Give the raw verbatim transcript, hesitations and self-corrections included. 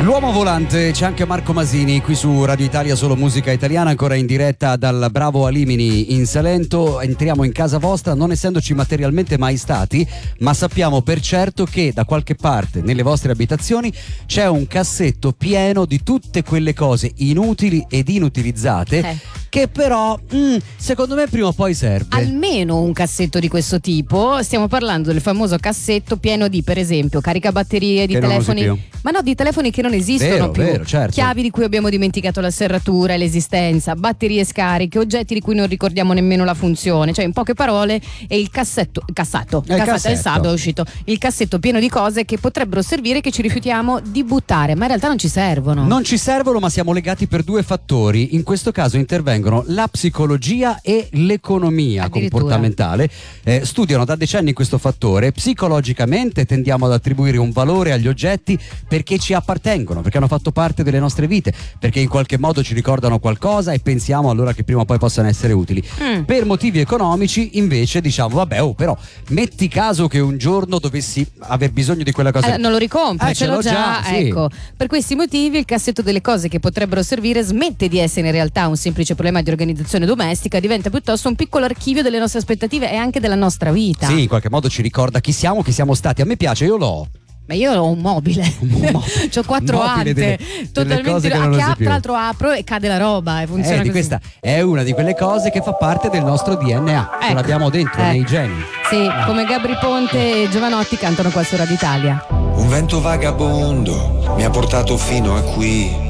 L'uomo volante, c'è anche Marco Masini qui su Radio Italia, solo musica italiana, ancora in diretta dal Bravo Alimini in Salento. Entriamo in casa vostra non essendoci materialmente mai stati, ma sappiamo per certo che da qualche parte nelle vostre abitazioni c'è un cassetto pieno di tutte quelle cose inutili ed inutilizzate eh. che però mm, secondo me prima o poi serve. Almeno un cassetto di questo tipo. Stiamo parlando del famoso cassetto pieno di, per esempio, caricabatterie di che telefoni, ma no, di telefoni che non esistono vero, più, vero, certo. Chiavi di cui abbiamo dimenticato la serratura e l'esistenza, batterie scariche, oggetti di cui non ricordiamo nemmeno la funzione. Cioè, in poche parole, è il cassetto il cassato è il cassato, cassetto. il sado è uscito il cassetto pieno di cose che potrebbero servire, che ci rifiutiamo di buttare, ma in realtà non ci servono. Non ci servono, ma siamo legati per due fattori. In questo caso intervengono la psicologia e l'economia comportamentale. Eh, studiano da decenni questo fattore. Psicologicamente tendiamo ad attribuire un valore agli oggetti perché ci appartengono, perché hanno fatto parte delle nostre vite, perché in qualche modo ci ricordano qualcosa e pensiamo allora che prima o poi possano essere utili. Mm. Per motivi economici invece diciamo vabbè, oh, però metti caso che un giorno dovessi aver bisogno di quella cosa, allora, non lo ricompro, eh, ce l'ho già, già sì. Ecco, per questi motivi il cassetto delle cose che potrebbero servire smette di essere in realtà un semplice problema di organizzazione domestica, diventa piuttosto un piccolo archivio delle nostre aspettative e anche della nostra vita. Sì, in qualche modo ci ricorda chi siamo, chi siamo stati. A me piace, io l'ho. Ma io ho un mobile, c'ho quattro ante, delle, totalmente delle a che più. tra l'altro apro e cade la roba e funziona eh, di così. Questa è una di quelle cose che fa parte del nostro D N A, ecco, ce l'abbiamo dentro, ecco. nei geni. Sì, eh. come Gabri Ponte e Giovanotti cantano qua su Radio Italia. Un vento vagabondo mi ha portato fino a qui.